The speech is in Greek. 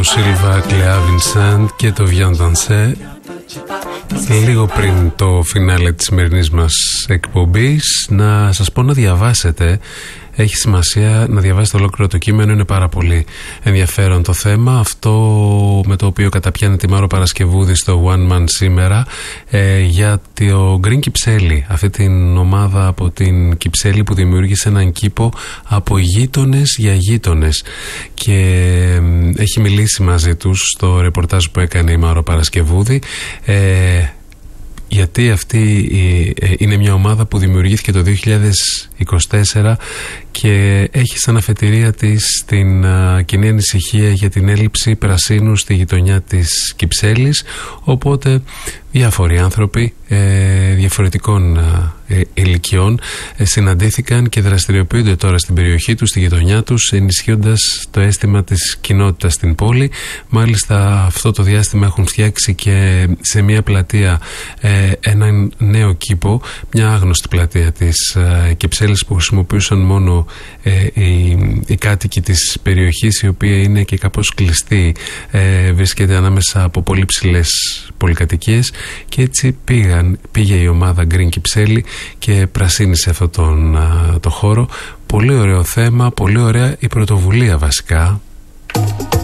Σίλβα Κλεά Βινσέντ και το Βιάν Ντανσέ. Λίγο πριν το φινάλε της σημερινής μας εκπομπής, να σας πω να διαβάσετε. Έχει σημασία να διαβάσετε ολόκληρο το κείμενο, είναι πάρα πολύ ενδιαφέρον το θέμα. Αυτό με το οποίο καταπιάνεται η Μάρο Παρασκευούδη στο One Man σήμερα, για το Green Κυψέλη, αυτή την ομάδα από την Κυψέλη που δημιούργησε έναν κήπο από γείτονες για γείτονες, και έχει μιλήσει μαζί τους στο ρεπορτάζ που έκανε η Μάρο Παρασκευούδη, γιατί αυτή είναι μια ομάδα που δημιουργήθηκε το 2024 και έχει σαν αφετηρία της την κοινή ανησυχία για την έλλειψη πρασίνου στη γειτονιά της Κυψέλης. Οπότε διάφοροι άνθρωποι διαφορετικών ηλικιών συναντήθηκαν και δραστηριοποιούνται τώρα στην περιοχή τους, στη γειτονιά τους, ενισχύοντας το αίσθημα της κοινότητας στην πόλη. Μάλιστα αυτό το διάστημα έχουν φτιάξει και σε μια πλατεία έναν νέο κήπο, μια άγνωστη πλατεία της Κυψέλης που χρησιμοποιούσαν μόνο οι κάτοικοι της περιοχής, η οποία είναι και κάπως κλειστή, βρίσκεται ανάμεσα από πολύ ψηλές πολυκατοικίες, και έτσι πήγε η ομάδα Green Κυψέλη και πρασίνησε αυτόν το χώρο. Πολύ ωραίο θέμα, πολύ ωραία η πρωτοβουλία βασικά.